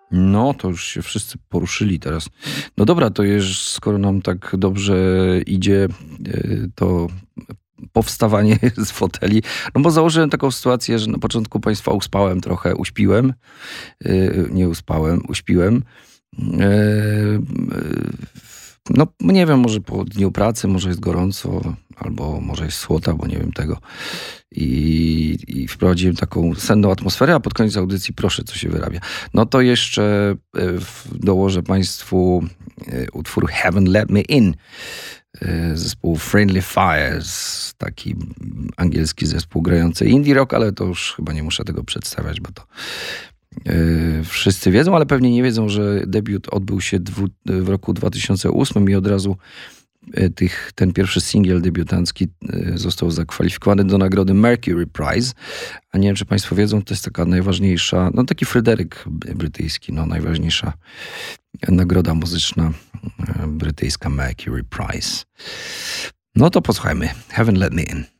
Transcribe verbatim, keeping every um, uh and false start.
No, to już się wszyscy poruszyli teraz. No dobra, to już skoro nam tak dobrze idzie, y, to powstawanie z foteli. No bo założyłem taką sytuację, że na początku państwa uspałem trochę, uśpiłem. Y, nie uspałem, uśpiłem. Y, y, No nie wiem, może po dniu pracy, może jest gorąco, albo może jest słota, bo nie wiem tego. I, i wprowadziłem taką senną atmosferę, a pod koniec audycji proszę, co się wyrabia. No to jeszcze y, w- dołożę państwu y, utwór Haven't Let Me In y, zespołu Friendly Fires, taki angielski zespół grający indie rock, ale to już chyba nie muszę tego przedstawiać, bo to y, wszyscy wiedzą, ale pewnie nie wiedzą, że debiut odbył się dwu, w roku dwa tysiące ósmym i od razu y, tych, ten pierwszy singiel debiutancki y, został zakwalifikowany do nagrody Mercury Prize. A nie wiem, czy państwo wiedzą, to jest taka najważniejsza, no taki Fryderyk brytyjski, no najważniejsza nagroda muzyczna y, brytyjska Mercury Prize. No to posłuchajmy. Haven't Let Me In.